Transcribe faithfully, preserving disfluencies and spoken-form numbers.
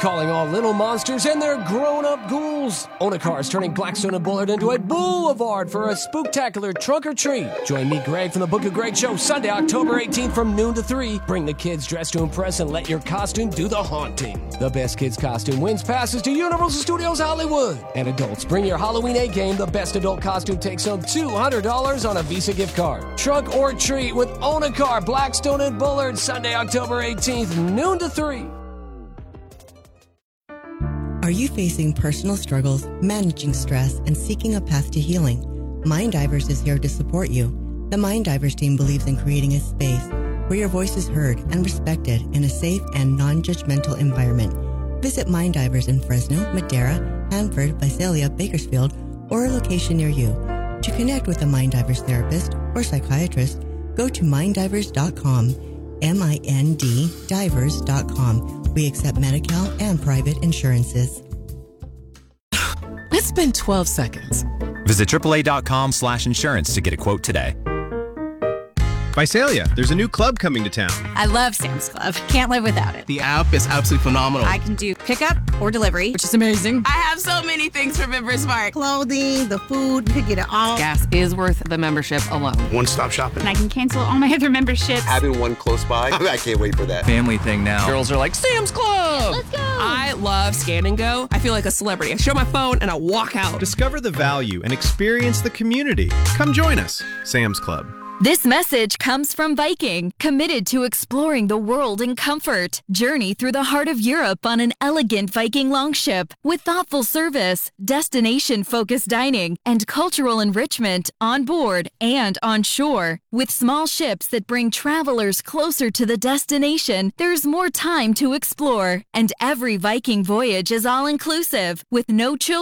Calling all little monsters and their grown-up ghouls. Onacar is turning Blackstone and Bullard into a boulevard for a spooktacular trunk or treat. Join me, Greg, from the Book of Greg Show, Sunday, October eighteenth from noon to three. Bring the kids dressed to impress and let your costume do the haunting. The best kids costume wins passes to Universal Studios Hollywood. And adults, bring your Halloween A-game. The best adult costume takes home two hundred dollars on a Visa gift card. Trunk or treat with Onacar, Blackstone and Bullard, Sunday, October eighteenth, noon to three. Are you facing personal struggles, managing stress, and seeking a path to healing? Mind Divers is here to support you. The Mind Divers team believes in creating a space where your voice is heard and respected in a safe and non-judgmental environment. Visit Mind Divers in Fresno, Madera, Hanford, Visalia, Bakersfield, or a location near you. To connect with a Mind Divers therapist or psychiatrist, go to mind divers dot com, M I N D divers dot com. We accept Medi-Cal and private insurances. It's been twelve seconds. Visit triple A dot com slash insurance to get a quote today. Visalia, there's a new club coming to town. I love Sam's Club. Can't live without it. The app is absolutely phenomenal. I can do pickup or delivery, which is amazing. I have so many things for Members Mark. Clothing, the food, you could get it all. Gas is worth the membership alone. One-stop shopping. And I can cancel all my other memberships. Having one close by, I can't wait for that. Family thing now. Girls are like, Sam's Club! Let's go! I love Scan and Go. I feel like a celebrity. I show my phone and I walk out. Discover the value and experience the community. Come join us, Sam's Club. This message comes from Viking, committed to exploring the world in comfort. Journey through the heart of Europe on an elegant Viking longship with thoughtful service, destination-focused dining, and cultural enrichment on board and on shore. With small ships that bring travelers closer to the destination, there's more time to explore. And every Viking voyage is all-inclusive, with no children